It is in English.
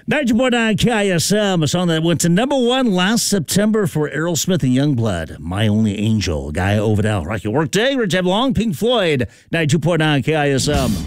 92.9 KISM, a song that went to number one last September for Aerosmith and Youngblood. My Only Angel, Guy Overdale. Rocky Workday, Rich Long, Pink Floyd, 92.9 KISM.